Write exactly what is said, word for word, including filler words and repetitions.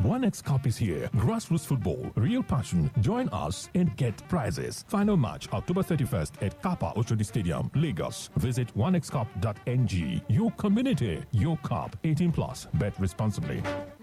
one X Cup is here. Grassroots football, real passion. Join us and get prizes. Final match October thirty-first at Kappa Oshodi Stadium, Lagos. Visit one x cup dot n g. Your community, your cup. eighteen plus. Bet responsibly.